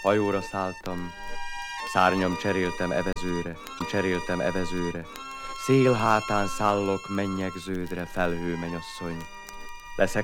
Hajóra szálltam, szárnyam cseréltem evezőre, szél hátán szállok mennyegződre, felhő mennyasszony. Leszek